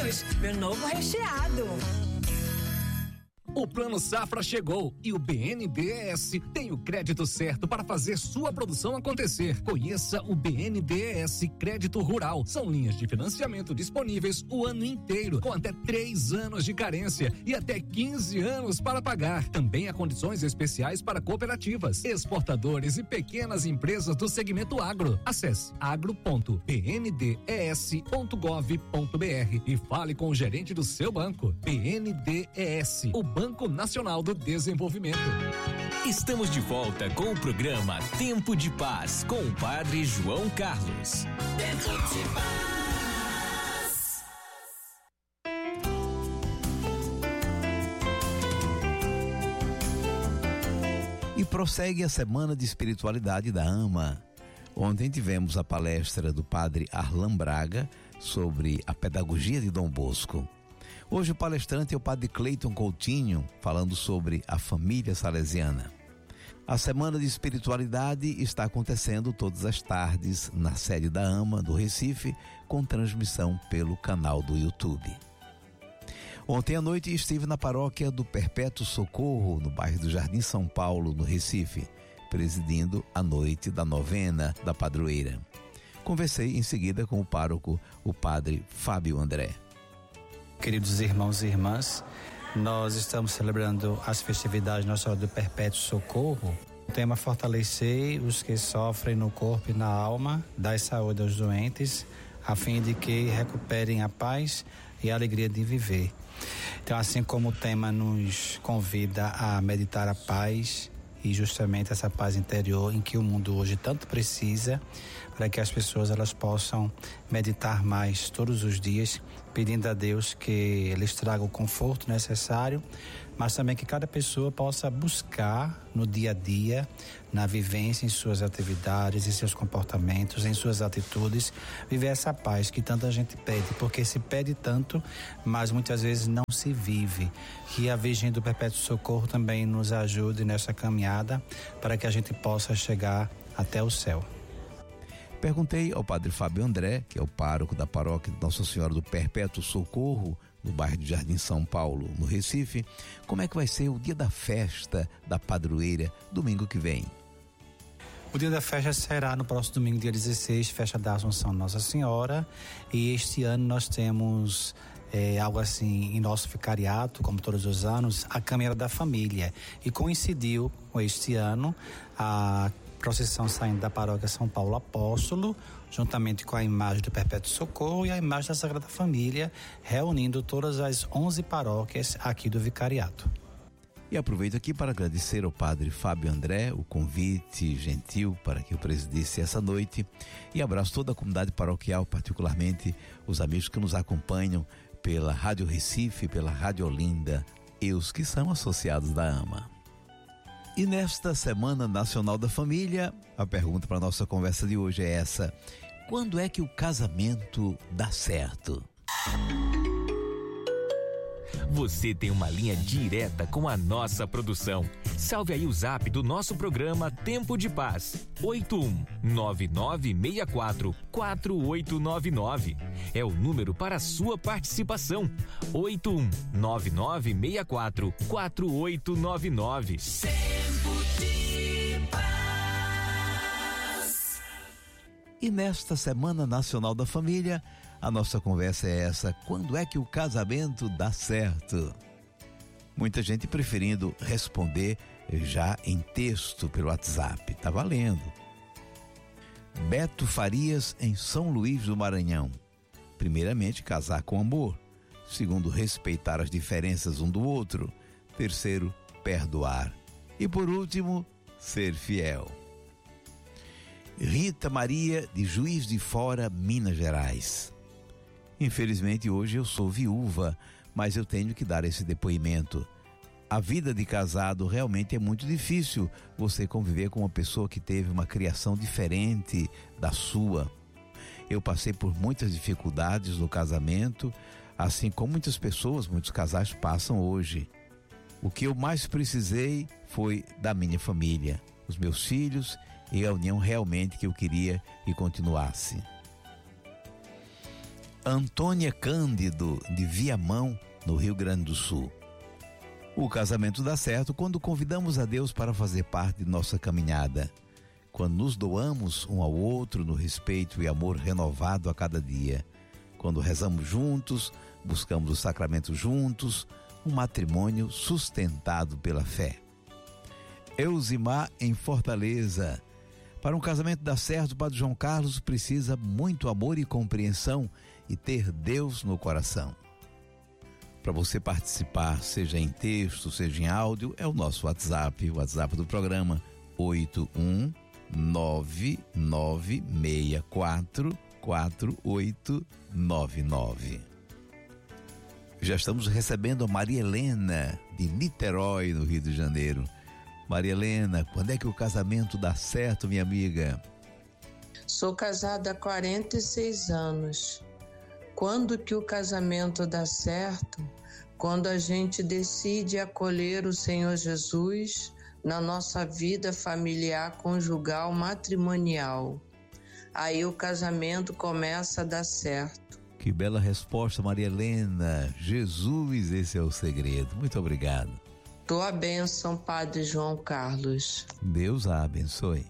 Bônus, meu novo recheado. O Plano Safra chegou e o BNDES tem o crédito certo para fazer sua produção acontecer. Conheça o BNDES Crédito Rural. São linhas de financiamento disponíveis o ano inteiro, com até 3 anos de carência e até 15 anos para pagar. Também há condições especiais para cooperativas, exportadores e pequenas empresas do segmento agro. Acesse agro.bndes.gov.br e fale com o gerente do seu banco. BNDES, o Banco Nacional do Desenvolvimento. Estamos de volta com o programa Tempo de Paz com o Padre João Carlos. Tempo de Paz. E prossegue a Semana de Espiritualidade da AMA. Ontem tivemos a palestra do Padre Arlan Braga sobre a pedagogia de Dom Bosco. Hoje o palestrante é o Padre Cleiton Coutinho, falando sobre a família salesiana. A Semana de Espiritualidade está acontecendo todas as tardes na sede da AMA do Recife, com transmissão pelo canal do YouTube. Ontem à noite estive na paróquia do Perpétuo Socorro, no bairro do Jardim São Paulo, no Recife, presidindo a noite da novena da padroeira. Conversei em seguida com o pároco, o Padre Fábio André. Queridos irmãos e irmãs, nós estamos celebrando as festividades Nossa Senhora do Perpétuo Socorro. O tema fortalecer os que sofrem no corpo e na alma, dar saúde aos doentes, a fim de que recuperem a paz e a alegria de viver. Então, assim como o tema nos convida a meditar a paz e justamente essa paz interior em que o mundo hoje tanto precisa, para que as pessoas elas possam meditar mais todos os dias, pedindo a Deus que eles tragam o conforto necessário, mas também que cada pessoa possa buscar no dia a dia, na vivência, em suas atividades, em seus comportamentos, em suas atitudes, viver essa paz que tanta gente pede, porque se pede tanto, mas muitas vezes não se vive. Que a Virgem do Perpétuo Socorro também nos ajude nessa caminhada para que a gente possa chegar até o céu. Perguntei ao Padre Fábio André, que é o pároco da paróquia de Nossa Senhora do Perpétuo Socorro, no bairro do Jardim São Paulo, no Recife, como é que vai ser o dia da festa da padroeira, domingo que vem. O dia da festa será no próximo domingo, dia 16, festa da Assunção Nossa Senhora, e este ano nós temos algo assim em nosso vicariato, como todos os anos, a Caminhada da Família, e coincidiu com este ano a procissão saindo da paróquia São Paulo Apóstolo, juntamente com a imagem do Perpétuo Socorro e a imagem da Sagrada Família, reunindo todas as 11 paróquias aqui do vicariato. E aproveito aqui para agradecer ao Padre Fábio André o convite gentil para que eu presidisse essa noite, e abraço toda a comunidade paroquial, particularmente os amigos que nos acompanham pela Rádio Recife, pela Rádio Olinda e os que são associados da AMA. E nesta Semana Nacional da Família, a pergunta para a nossa conversa de hoje é essa: quando é que o casamento dá certo? Você tem uma linha direta com a nossa produção. Salve aí o zap do nosso programa Tempo de Paz, 8199644899. É o número para a sua participação, 8199644899. E nesta Semana Nacional da Família, a nossa conversa é essa: quando é que o casamento dá certo? Muita gente preferindo responder já em texto pelo WhatsApp. Tá valendo. Beto Farias, em São Luís do Maranhão. Primeiramente, casar com amor. Segundo, respeitar as diferenças um do outro. Terceiro, perdoar. E por último, ser fiel. Rita Maria, de Juiz de Fora, Minas Gerais. Infelizmente hoje eu sou viúva, mas eu tenho que dar esse depoimento. A vida de casado realmente é muito difícil, você conviver com uma pessoa que teve uma criação diferente da sua. Eu passei por muitas dificuldades no casamento, assim como muitas pessoas, muitos casais passam hoje. O que eu mais precisei foi da minha família, os meus filhos e a união realmente que eu queria que continuasse. Antônia Cândido, de Viamão, no Rio Grande do Sul. O casamento dá certo quando convidamos a Deus para fazer parte de nossa caminhada, quando nos doamos um ao outro no respeito e amor renovado a cada dia, quando rezamos juntos, buscamos o sacramento juntos, um matrimônio sustentado pela fé. Elzimar, em Fortaleza. Para um casamento dar certo, o Padre João Carlos precisa muito amor e compreensão e ter Deus no coração. Para você participar, seja em texto, seja em áudio, é o nosso WhatsApp, o WhatsApp do programa 81999644899. Já estamos recebendo a Maria Helena, de Niterói, no Rio de Janeiro. Maria Helena, quando é que o casamento dá certo, minha amiga? Sou casada há 46 anos. Quando que o casamento dá certo? Quando a gente decide acolher o Senhor Jesus na nossa vida familiar, conjugal, matrimonial. Aí o casamento começa a dar certo. Que bela resposta, Maria Helena. Jesus, esse é o segredo. Muito obrigado. Tua bênção, Padre João Carlos. Deus a abençoe.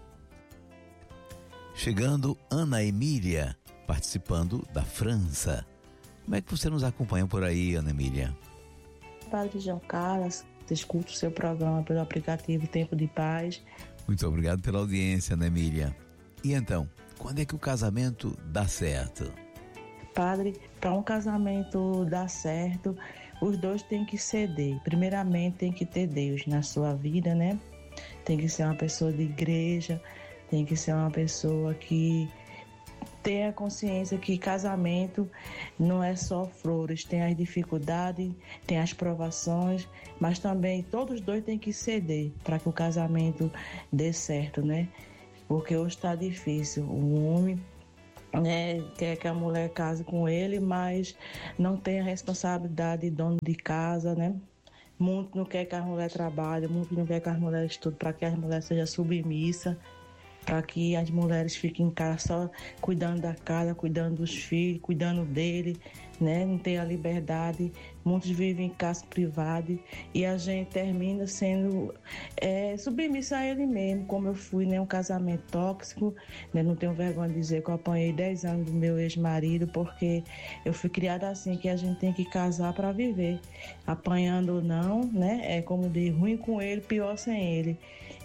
Chegando Ana Emília, participando da França. Como é que você nos acompanha por aí, Ana Emília? Padre João Carlos, escuto o seu programa pelo aplicativo Tempo de Paz. Muito obrigado pela audiência, Ana Emília. E então, quando é que o casamento dá certo? Padre, para um casamento dar certo, os dois têm que ceder. Primeiramente, tem que ter Deus na sua vida, né? Tem que ser uma pessoa de igreja, tem que ser uma pessoa que tenha consciência que casamento não é só flores, tem as dificuldades, tem as provações, mas também todos os dois têm que ceder para que o casamento dê certo, né? Porque hoje está difícil. O homem, né, quer que a mulher case com ele, mas não tem a responsabilidade de dono de casa, né? Muito não quer que a mulher trabalhe, muito não quer que as mulheres estudem, para que as mulheres sejam submissas, para que as mulheres fiquem em casa só cuidando da casa, cuidando dos filhos, cuidando dele, né? Não tem a liberdade. Muitos vivem em casa privada e a gente termina sendo submissa a ele mesmo, como eu fui, né? Um casamento tóxico, né? Não tenho vergonha de dizer que eu apanhei 10 anos do meu ex-marido, porque eu fui criada assim, que a gente tem que casar para viver. Apanhando ou não, né? É como de ruim com ele, pior sem ele.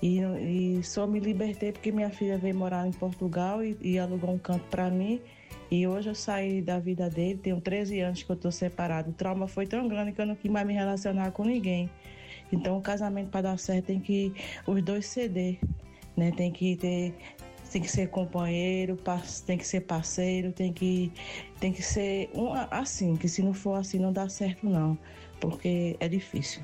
E só me libertei porque minha filha veio morar em Portugal e alugou um canto para mim. E hoje eu saí da vida dele, tenho 13 anos que eu estou separado. O trauma foi tão grande que eu não quis mais me relacionar com ninguém. Então o casamento, para dar certo, tem que os dois ceder, né? Tem que ser companheiro, tem que ser parceiro, tem que ser assim, que se não for assim não dá certo não, porque é difícil.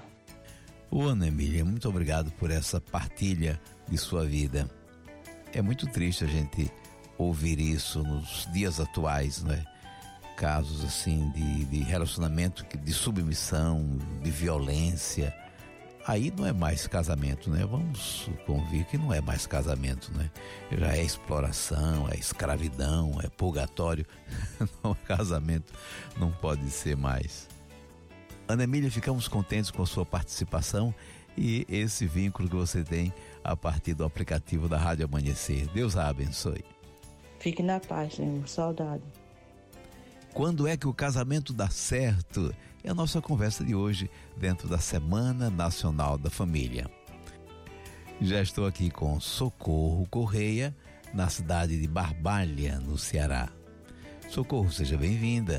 Ana Emília, muito obrigado por essa partilha de sua vida. É muito triste a gente ouvir isso nos dias atuais, né? Casos assim de relacionamento, de submissão, de violência. Aí não é mais casamento, né? Vamos convir que não é mais casamento, né? Já é exploração, é escravidão, é purgatório. Não, casamento não pode ser mais. Ana Emília, ficamos contentes com a sua participação e esse vínculo que você tem a partir do aplicativo da Rádio Amanhecer. Deus a abençoe. Fique na paz, Senhor. Saudade. Quando é que o casamento dá certo? É a nossa conversa de hoje dentro da Semana Nacional da Família. Já estou aqui com Socorro Correia, na cidade de Barbalha, no Ceará. Socorro, seja bem-vinda.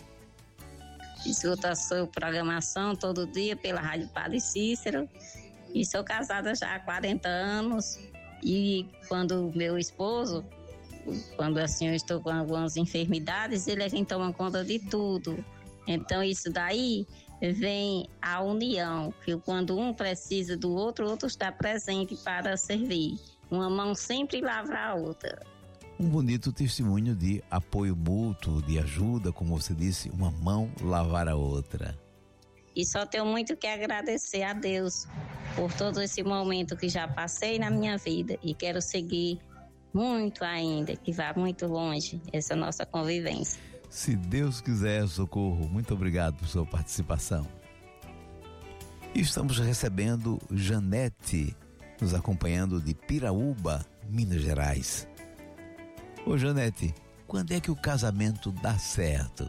Escuto a sua programação todo dia pela Rádio Padre Cícero e sou casada já há 40 anos e quando meu esposo, quando assim eu estou com algumas enfermidades, ele é quem toma conta de tudo. Então isso daí vem a união, que quando um precisa do outro, o outro está presente para servir. Uma mão sempre lava a outra. Um bonito testemunho de apoio mútuo, de ajuda, como você disse, uma mão lavar a outra. E só tenho muito que agradecer a Deus por todo esse momento que já passei na minha vida e quero seguir muito ainda, que vá muito longe essa nossa convivência. Se Deus quiser, Socorro, muito obrigado por sua participação. E estamos recebendo Janete, nos acompanhando de Piraúba, Minas Gerais. Ô Janete, quando é que o casamento dá certo?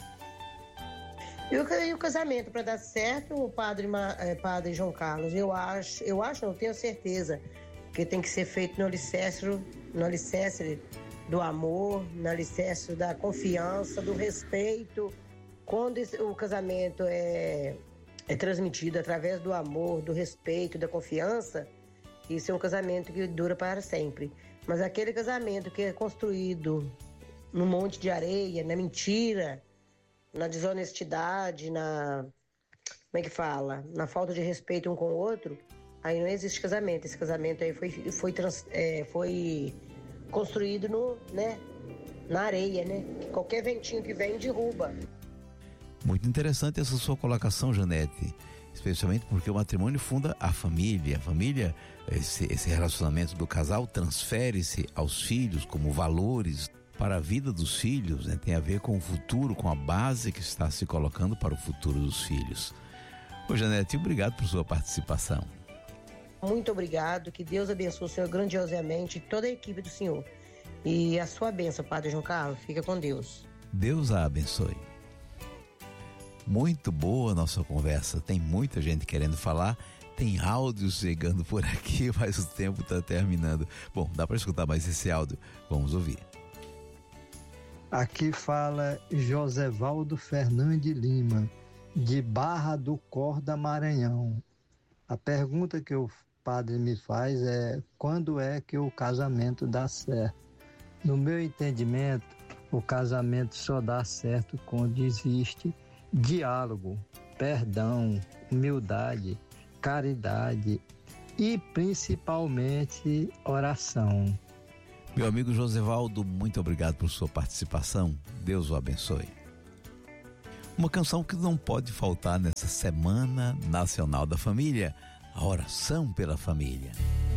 E o casamento, para dar certo, o padre João Carlos, eu acho, não tenho certeza, que tem que ser feito no alicerce do amor, no alicerce da confiança, do respeito. Quando o casamento é transmitido através do amor, do respeito, da confiança, isso é um casamento que dura para sempre. Mas aquele casamento que é construído num monte de areia, na mentira, na desonestidade, na falta de respeito um com o outro, aí não existe casamento. Esse casamento aí foi construído na areia, né? Qualquer ventinho que vem derruba. Muito interessante essa sua colocação, Janete, especialmente porque o matrimônio funda a família. A família, esse relacionamento do casal transfere-se aos filhos como valores para a vida dos filhos, né? Tem a ver com o futuro, com a base que está se colocando para o futuro dos filhos. Ô Janete, obrigado por sua participação. Muito obrigado, que Deus abençoe o senhor grandiosamente e toda a equipe do senhor. E a sua bênção, Padre João Carlos, fica com Deus. Deus a abençoe. Muito boa a nossa conversa, tem muita gente querendo falar, tem áudios chegando por aqui, mas o tempo está terminando. Bom, dá para escutar mais esse áudio, vamos ouvir. Aqui fala Josevaldo Fernandes Lima, de Barra do Corda, Maranhão. A pergunta que o padre me faz é: quando é que o casamento dá certo? No meu entendimento, o casamento só dá certo quando existe diálogo, perdão, humildade, caridade e principalmente oração. Meu amigo Josevaldo, muito obrigado por sua participação. Deus o abençoe. Uma canção que não pode faltar nessa Semana Nacional da Família, a oração pela família.